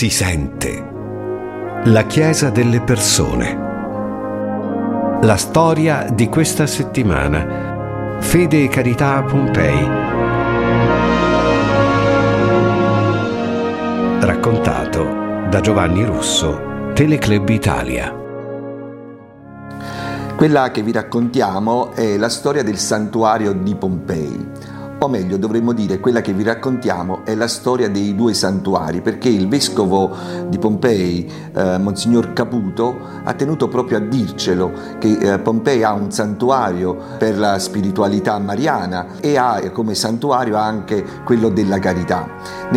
Si sente. La Chiesa delle persone. La storia di questa settimana. Fede e carità a Pompei. Raccontato da Giovanni Russo, Teleclub Italia. Quella che vi raccontiamo è la storia del santuario di Pompei. O meglio, dovremmo dire, quella che vi raccontiamo è la storia dei due santuari, perché il vescovo di Pompei, Monsignor Caputo, ha tenuto proprio a dircelo che Pompei ha un santuario per la spiritualità mariana e ha come santuario anche quello della carità. Nel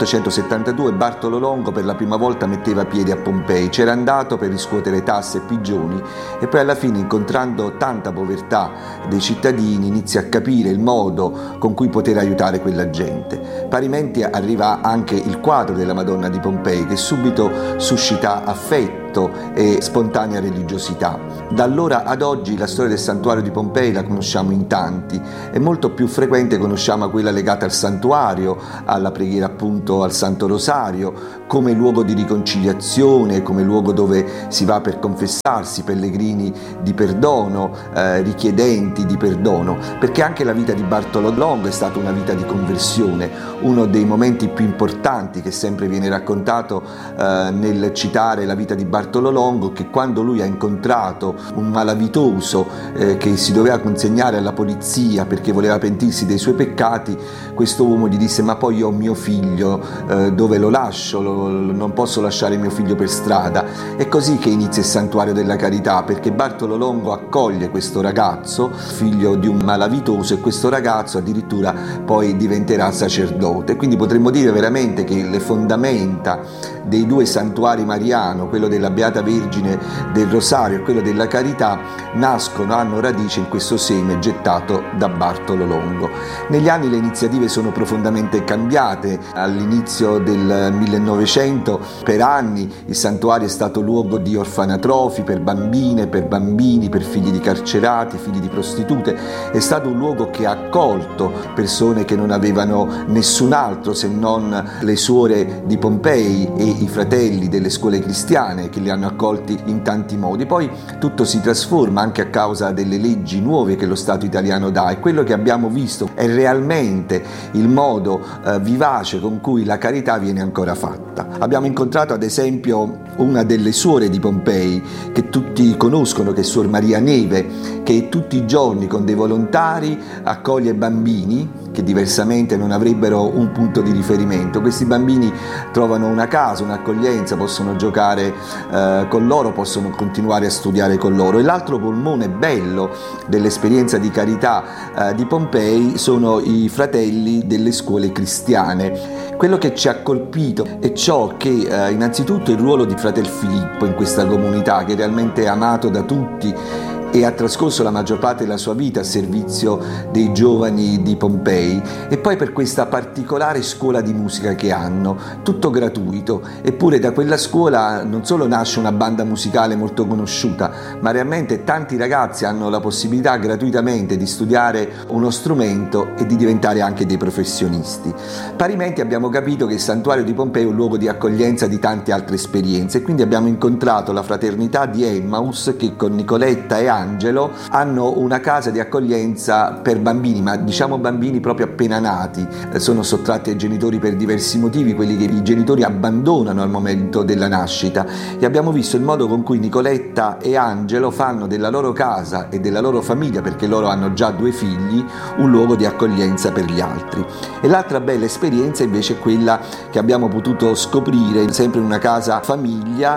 1872 Bartolo Longo per la prima volta metteva piede a Pompei, c'era andato per riscuotere tasse e pigioni e poi alla fine, incontrando tanta povertà dei cittadini, inizia a capire il modo con cui poter aiutare quella gente. Parimenti arriva anche il quadro della Madonna di Pompei, che subito suscita affetto e spontanea religiosità. Da allora ad oggi la storia del santuario di Pompei la conosciamo in tanti, è molto più frequente conosciamo quella legata al santuario, alla preghiera appunto al Santo Rosario, come luogo di riconciliazione, come luogo dove si va per confessarsi, pellegrini di perdono, richiedenti di perdono, perché anche la vita di Bartolo Longo è stata una vita di conversione. Uno dei momenti più importanti che sempre viene raccontato nel citare la vita di Bartolo Longo, che quando lui ha incontrato un malavitoso che si doveva consegnare alla polizia perché voleva pentirsi dei suoi peccati, questo uomo gli disse: ma poi io ho mio figlio, dove lo lascio? Non posso lasciare mio figlio per strada. È così che inizia il santuario della carità, perché Bartolo Longo accoglie questo ragazzo, figlio di un malavitoso, e questo ragazzo addirittura poi diventerà sacerdote. Quindi potremmo dire veramente che le fondamenta dei due santuari mariano, quello della Beata Vergine del Rosario e quello della Carità, hanno radice in questo seme gettato da Bartolo Longo. Negli anni le iniziative sono profondamente cambiate. All'inizio del 1900 per anni il santuario è stato luogo di orfanatrofi per bambine, per bambini, per figli di carcerati, figli di prostitute. È stato un luogo che ha accolto persone che non avevano nessun altro se non le suore di Pompei e i fratelli delle scuole cristiane, che li hanno accolti in tanti modi. Poi tutto si trasforma anche a causa delle leggi nuove che lo Stato italiano dà, e quello che abbiamo visto è realmente il modo vivace con cui la carità viene ancora fatta. Abbiamo incontrato ad esempio una delle suore di Pompei che tutti conoscono, che è Suor Maria Neve, che tutti i giorni con dei volontari accoglie bambini che diversamente non avrebbero un punto di riferimento. Questi bambini trovano una casa, un'accoglienza, possono giocare con loro, possono continuare a studiare con loro. E l'altro polmone bello dell'esperienza di carità di Pompei sono i fratelli delle scuole cristiane. Quello che ci ha colpito è ciò che innanzitutto il ruolo di Fratel Filippo in questa comunità, che è realmente amato da tutti e ha trascorso la maggior parte della sua vita a servizio dei giovani di Pompei, e poi per questa particolare scuola di musica che hanno, tutto gratuito. Eppure da quella scuola non solo nasce una banda musicale molto conosciuta, ma realmente tanti ragazzi hanno la possibilità gratuitamente di studiare uno strumento e di diventare anche dei professionisti. Parimenti abbiamo capito che il santuario di Pompei è un luogo di accoglienza di tante altre esperienze, e quindi abbiamo incontrato la fraternità di Emmaus, che con Nicoletta e Angelo hanno una casa di accoglienza per bambini, ma diciamo bambini proprio appena nati, sono sottratti ai genitori per diversi motivi, quelli che i genitori abbandonano al momento della nascita, e abbiamo visto il modo con cui Nicoletta e Angelo fanno della loro casa e della loro famiglia, perché loro hanno già 2 figli, un luogo di accoglienza per gli altri. E l'altra bella esperienza invece è quella che abbiamo potuto scoprire sempre in una casa famiglia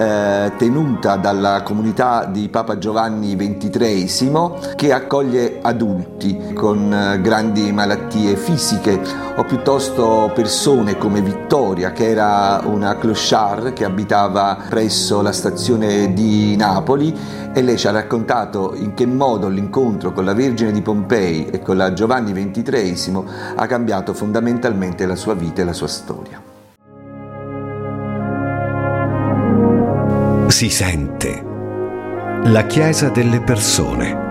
tenuta dalla comunità di Papa Giovanni XXIII, che accoglie adulti con grandi malattie fisiche, o piuttosto persone come Vittoria, che era una clochard che abitava presso la stazione di Napoli, e lei ci ha raccontato in che modo l'incontro con la Vergine di Pompei e con la Giovanni XXIII ha cambiato fondamentalmente la sua vita e la sua storia. Si sente. La Chiesa delle persone.